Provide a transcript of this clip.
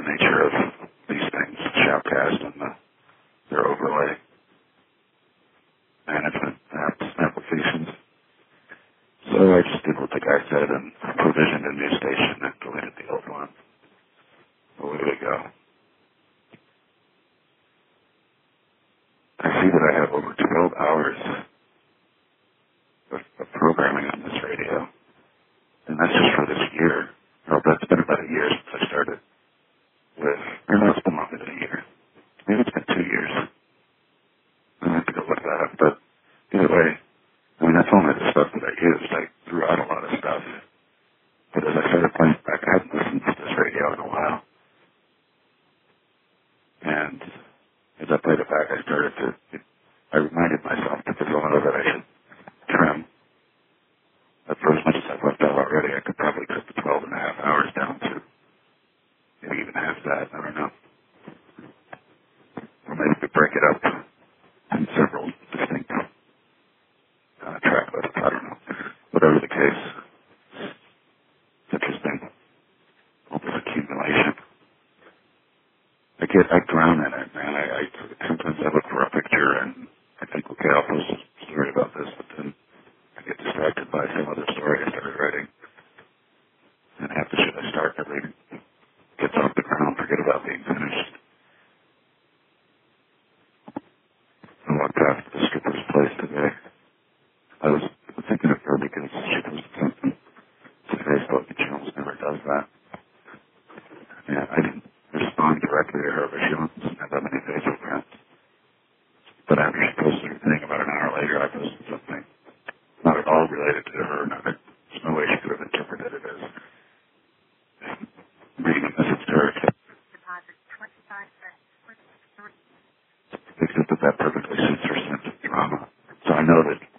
nature of these things, Shoutcast and their overlay management applications. So I just did what the guy said and provisioned a new station and deleted the old one. Away we go. I see that I have over 12 hours of programming on this radio. And that's just for this year. Well, that's been about a year since I started with, or no, it's been longer than a year. Maybe it's been 2 years. I have to go look that up. But either way, I mean, that's only the stuff that I used. I threw out a lot of stuff. But as I started playing back, I hadn't listened to this radio in a while. And as I played it back, I reminded myself that there's a lot of it I should trim. But for as much as I've left out already, I could probably cut the 12 and a half hours down to maybe even half that. I don't know. Or maybe we could break it up in several distinct track lists. I don't know. Whatever the case, it's interesting. All this accumulation. I drown in it, man. Sometimes I look for a picture and I think, okay, I'll post a story about this, but then I get distracted by some other story I started writing. And half the shit I start never even gets off the ground, forget about being finished. I walked past the stripper's place today. I was thinking of her because she posted something to Facebook and she almost never does that. Yeah, I didn't respond directly to her, but she doesn't have that many Facebook friends. But after she posted her thing, about an hour later, I posted something not at all related to her. There's no way she could have interpreted it as reading a message to her. Except that perfectly suits her sense of drama. So I know that